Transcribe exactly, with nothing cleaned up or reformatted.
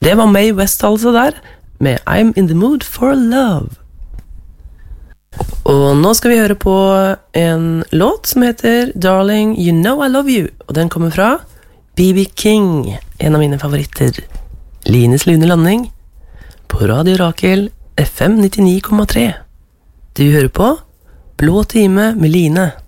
Det var Mae West altså der, med I'm in the mood for love. Og nå skal vi høre på en låt som heter Darling, You Know I Love You, og den kommer fra B B King, en av mine favoritter. Lines lune landing på Radio Rakel F M nittionio komma tre. Du hører på Blå time med Line.